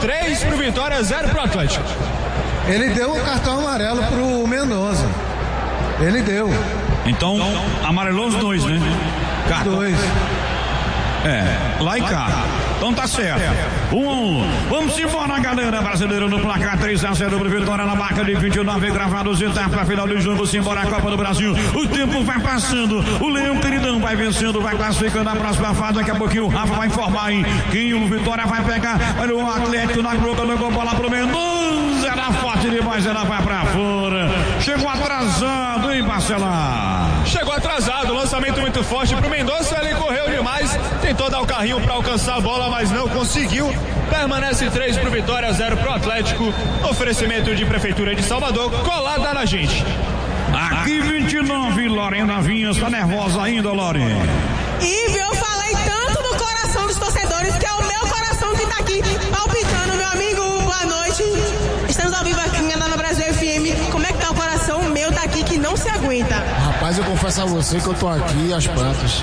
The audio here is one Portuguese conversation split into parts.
3 pro Vitória, 0 pro Atlético. Ele deu o cartão amarelo pro Mendonça. Ele deu. Então, amarelou os dois, né? Dois. Lá e cá. Então tá certo. 1-1. Vamos embora, galera. Brasileiro no placar 3-0 pro Vitória na marca de 29 gravados. Etapa final do jogo. Simbora a Copa do Brasil. O tempo vai passando. O Leão Queridão vai vencendo, vai classificando na próxima fase. Daqui a pouquinho o Rafa vai informar aí quem o Vitória vai pegar. Olha o Atlético na boca do gol, bola pro Mendonça. Era forte demais, ela vai pra fora. Chegou atrasado, hein, Marcela? Chegou atrasado, lançamento muito forte pro Mendonça, ele correu demais, tentou dar o carrinho pra alcançar a bola, mas não conseguiu. Permanece 3 pro Vitória, 0 pro Atlético. Oferecimento de Prefeitura de Salvador, colada na gente. Aqui 29, Lorena Vinhas, tá nervosa ainda, Lorena? Ivo, eu falei tanto no coração dos torcedores, que é o meu coração que tá aqui palpitando, meu amigo, boa noite. Estamos ao vivo aqui na Brasil FM. Como é que tá o coração? O meu tá aqui que não se aguenta. Rapaz, eu confesso a você que eu tô aqui às plantas.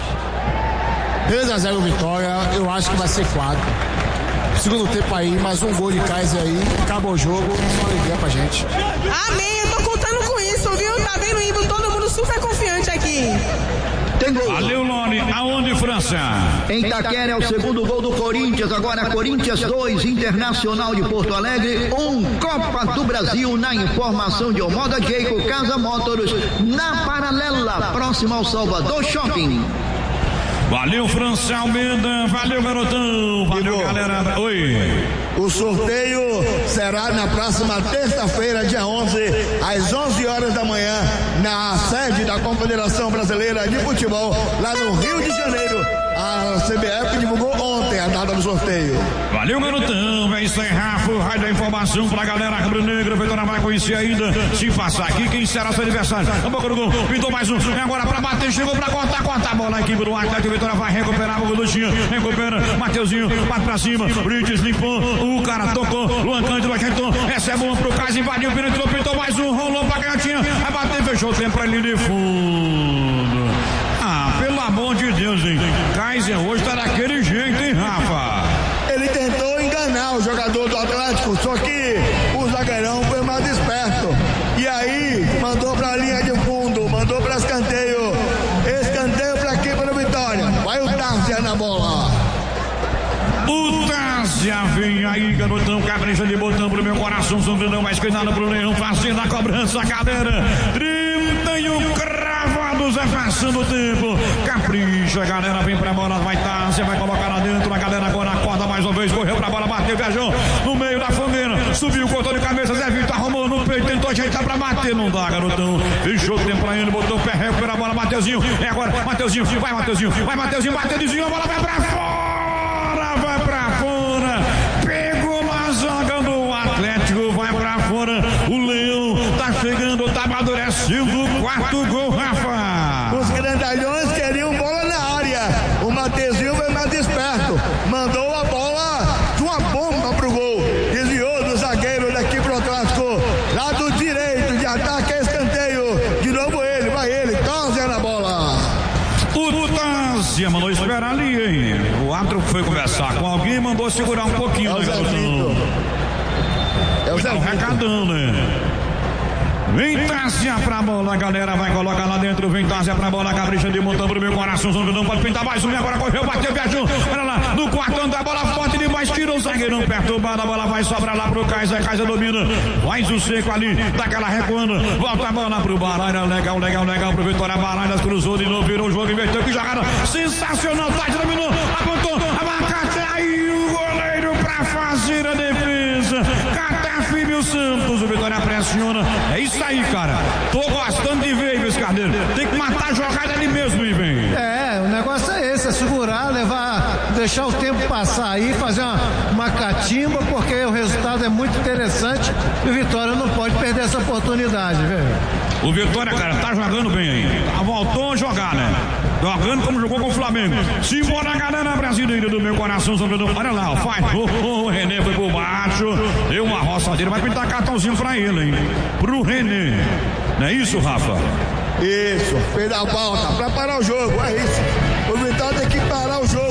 3-0 Vitória, eu acho que vai ser 4. Segundo tempo aí, mais um gol de Kaiser aí, acabou o jogo, só alegria pra gente. Amém, eu tô contando com isso, viu? Tá vendo, Ivo? Todo mundo super confiante aqui. Tem gol. Valeu, Lone. Aonde, França? Em Itaquera é o segundo gol do Corinthians. Agora Corinthians 2, Internacional de Porto Alegre 1, Copa do Brasil. Na informação de Omoda Jeico, Casa Motors, na Paralela, próximo ao Salvador Shopping. Valeu, França Almeida. Valeu, garotão. Valeu, galera. Oi. O sorteio será na próxima terça-feira, dia 11, às 11 horas da manhã, na sede da Confederação Brasileira de Futebol, lá no Rio de Janeiro. A CBF divulgou ontem a data do sorteio. Valeu, garotão. Vem isso aí, Rafa. Rádio da informação pra galera rubro-negra. Vitória vai conhecer ainda. Se passar aqui, quem será seu adversário? A boca do gol. Pintou mais um. É agora pra bater. Chegou pra cortar a bola. A equipe do Atlético. Vitória vai recuperar o Luxinha. Recupera. Mateuzinho. Bate pra cima. Brites limpou. O cara tocou. Luan Cândido ajeitou. Recebe uma pro Kaiser. Invadiu. Penetrou. Pintou mais um. Rolou pra canhotinha. Vai bater. Fechou o tempo pra ele de fundo. Pelo amor de Deus, hein? Kaiser hoje tá daquele jeito, hein, Rafa? Ele tentou enganar o jogador do Atlético, só que o zagueirão foi mais esperto. E aí, mandou pra linha de fundo, mandou pra escanteio. Escanteio pra aqui para o Vitória. Vai o Tárzia na bola. O Tárzia vem aí, garotão, capricha de botão pro meu coração, sofrendo mais cuidado pro Leão, fazendo a cobrança, a cadeira. 31 cravados, passando o tempo. Capricha, a galera vem pra bola, vai Tárzia, vai colocar lá dentro, a galera agora acorda mais uma vez, correu pra bola, bateu, viajou no meio da fogueira, subiu, cortou de cabeça, Zé Vitor arrumou no peito, tentou ajeitar pra bater, não dá, garotão. Fechou o tempo pra ele, botou o pé, recupera a bola, Mateuzinho, é agora, Mateuzinho, vai Mateuzinho, bateu, desviou, a bola vai pra fora, pegou uma zaga do Atlético, vai pra fora, o Leão tá chegando, tá amadurecendo o quarto gol, Rafa. Os grandalhões queriam bola na área, o Mateuzinho foi mais esperto, mandou a bola de uma bomba pro gol, desviou do zagueiro daqui pro Atlético, lado direito de ataque, escanteio, de novo ele, vai ele, Tárzia na bola. O Tárzia mandou esperar ali, hein? O árbitro foi conversar com alguém e mandou segurar um pouquinho, né, garotão? É o Zé Vitor. Recadão, né? Vem Tárzia pra bola, a galera vai colocar lá dentro, vem Tárzia pra bola, capricha de montão pro meu coração, não pode pintar mais um, agora correu, bateu, viajou, olha lá, no quartão da bola forte demais, tirou o zagueirão perturbado, a bola vai sobrar lá pro Kaiser domina, faz o seco ali, daquela recuando, volta a bola pro Baralha, legal, pro Vitória, Baralhas cruzou de novo, virou o jogo, inverteu, que jogada sensacional, Tárzia dominou, apontou, abacate, aí o goleiro pra fazer a defesa, Catafíbio Santos, o Vitória pressiona, é isso aí, cara. Tô gostando de ver, Ives Carneiro. Tem que matar a jogada ali mesmo, Ives. O negócio é esse, é segurar, levar, deixar o tempo passar aí, fazer uma catimba, porque o resultado é muito interessante e o Vitória não pode perder essa oportunidade, velho. O Vitória, cara, tá jogando bem aí. Voltou a jogar, né? Jogando como jogou com o Flamengo. Simbora, galera brasileira do meu coração. Olha lá, ó, faz. O René foi por baixo. Deu uma roçadeira. Vai pintar cartãozinho pra ele, hein? Pro René. Não é isso, Rafa? Isso, fez a falta pra parar o jogo. É isso. O Vitória tem que parar o jogo.